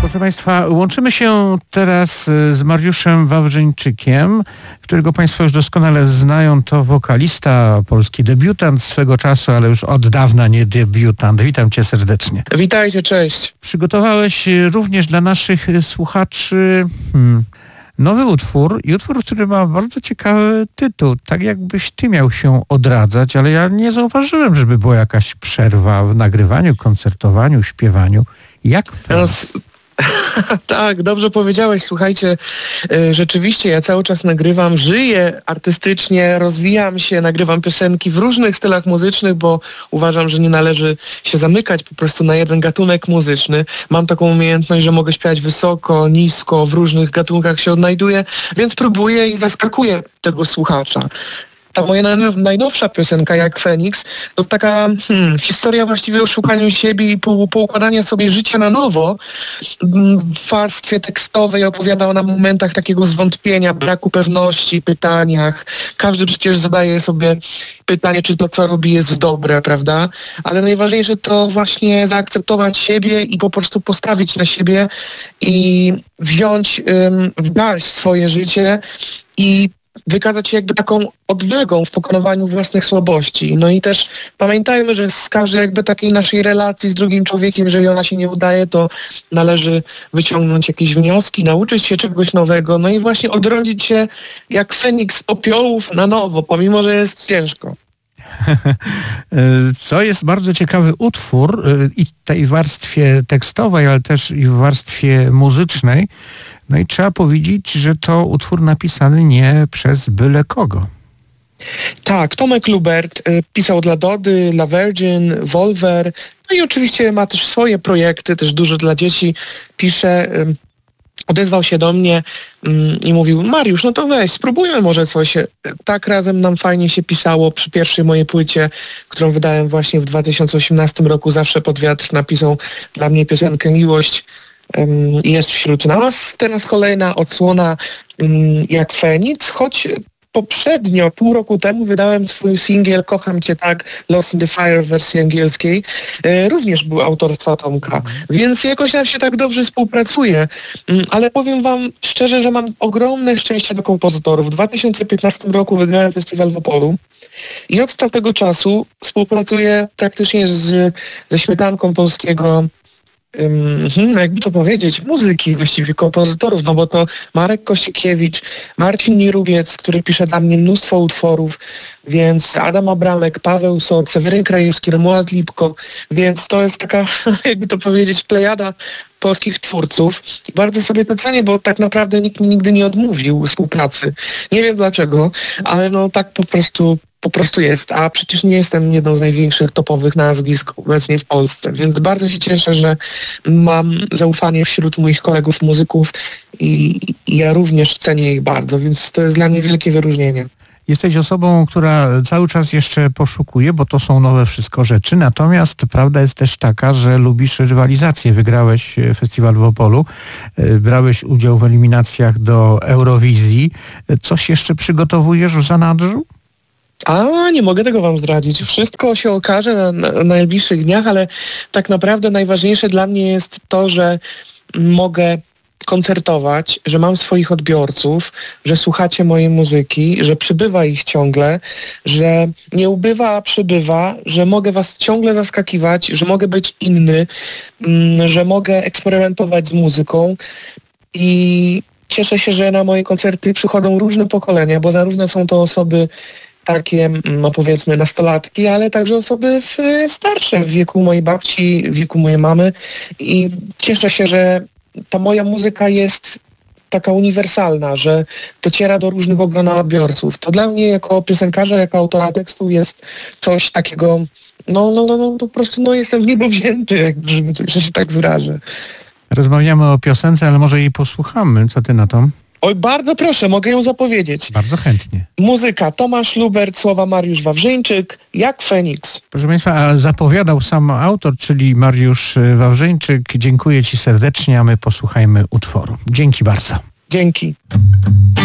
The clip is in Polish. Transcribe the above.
Proszę Państwa, łączymy się teraz z Mariuszem Wawrzyńczykiem, którego Państwo już doskonale znają. To wokalista, polski debiutant swego czasu, ale już od dawna nie debiutant. Witam Cię serdecznie. Witajcie, cześć. Przygotowałeś również dla naszych słuchaczy nowy utwór i utwór, który ma bardzo ciekawy tytuł. Tak jakbyś Ty miał się odradzać, ale ja nie zauważyłem, żeby była jakaś przerwa w nagrywaniu, koncertowaniu, śpiewaniu. Jak Tak, dobrze powiedziałeś. Słuchajcie, rzeczywiście ja cały czas nagrywam, żyję artystycznie, rozwijam się, nagrywam piosenki w różnych stylach muzycznych, bo uważam, że nie należy się zamykać po prostu na jeden gatunek muzyczny. Mam taką umiejętność, że mogę śpiewać wysoko, nisko, w różnych gatunkach się odnajduję, więc próbuję i zaskakuję tego słuchacza. Ta moja najnowsza piosenka, Jak Feniks, to taka historia właściwie o szukaniu siebie i poukładania sobie życia na nowo. W warstwie tekstowej opowiada ona o momentach takiego zwątpienia, braku pewności, pytaniach. Każdy przecież zadaje sobie pytanie, czy to, co robi, jest dobre, prawda? Ale najważniejsze to właśnie zaakceptować siebie i po prostu postawić na siebie i wziąć w garść swoje życie i wykazać się jakby taką odwagą w pokonywaniu własnych słabości. No i też pamiętajmy, że z każdej jakby takiej naszej relacji z drugim człowiekiem, jeżeli ona się nie udaje, to należy wyciągnąć jakieś wnioski, nauczyć się czegoś nowego, no i właśnie odrodzić się jak Feniks z popiołów na nowo, pomimo że jest ciężko. To jest bardzo ciekawy utwór i w tej warstwie tekstowej, ale też i w warstwie muzycznej. No i trzeba powiedzieć, że to utwór napisany nie przez byle kogo. Tak, Tomek Lubert pisał dla Dody, dla Virgin, Volver, no i oczywiście ma też swoje projekty, też dużo dla dzieci pisze. Odezwał się do mnie i mówił: Mariusz, no to weź, spróbujmy może coś. Tak razem nam fajnie się pisało przy pierwszej mojej płycie, którą wydałem właśnie w 2018 roku. Zawsze pod wiatr napisał dla mnie piosenkę Miłość jest wśród nas. Teraz kolejna odsłona Jak Feniks, choć poprzednio, pół roku temu wydałem swój singiel Kocham Cię tak, Lost in the Fire w wersji angielskiej. Również był autorstwa Tomka, więc jakoś nam się tak dobrze współpracuje. Ale powiem wam szczerze, że mam ogromne szczęście do kompozytorów. W 2015 roku wygrałem festiwal w Opolu i od tamtego czasu współpracuję praktycznie ze śmietanką polskiego jakby to powiedzieć, muzyki, właściwie kompozytorów, no bo to Marek Kosikiewicz, Marcin Nierubiec, który pisze dla mnie mnóstwo utworów, więc Adam Abramek, Paweł Soc, Seweryn Krajewski, Romuald Lipko, więc to jest taka, jakby to powiedzieć, plejada polskich twórców. I bardzo sobie to cenię, bo tak naprawdę nikt mi nigdy nie odmówił współpracy. Nie wiem dlaczego, ale no tak po prostu jest, a przecież nie jestem jedną z największych topowych nazwisk obecnie w Polsce, więc bardzo się cieszę, że mam zaufanie wśród moich kolegów muzyków i ja również cenię ich bardzo, więc to jest dla mnie wielkie wyróżnienie. Jesteś osobą, która cały czas jeszcze poszukuje, bo to są nowe wszystko rzeczy, natomiast prawda jest też taka, że lubisz rywalizację. Wygrałeś festiwal w Opolu, brałeś udział w eliminacjach do Eurowizji. Coś jeszcze przygotowujesz w zanadrzu? A nie mogę tego wam zdradzić. Wszystko się okaże na najbliższych dniach, ale tak naprawdę najważniejsze dla mnie jest to, że mogę koncertować, że mam swoich odbiorców, że słuchacie mojej muzyki, że przybywa ich ciągle, że nie ubywa, a przybywa, że mogę was ciągle zaskakiwać, że mogę być inny, że mogę eksperymentować z muzyką i cieszę się, że na moje koncerty przychodzą różne pokolenia, bo zarówno są to osoby takie, no powiedzmy, nastolatki, ale także osoby starsze, w wieku mojej babci, w wieku mojej mamy i cieszę się, że ta moja muzyka jest taka uniwersalna, że dociera do różnych grona odbiorców. To dla mnie jako piosenkarza, jako autora tekstu jest coś takiego, no po prostu jestem w niebo wzięty, że się tak wyrażę. Rozmawiamy o piosence, ale może jej posłuchamy. Co ty na to? Oj, bardzo proszę, mogę ją zapowiedzieć. Bardzo chętnie. Muzyka Tomasz Lubert, słowa Mariusz Wawrzyńczyk, Jak Feniks. Proszę Państwa, a zapowiadał sam autor, czyli Mariusz Wawrzyńczyk. Dziękuję Ci serdecznie, a my posłuchajmy utworu. Dzięki bardzo. Dzięki.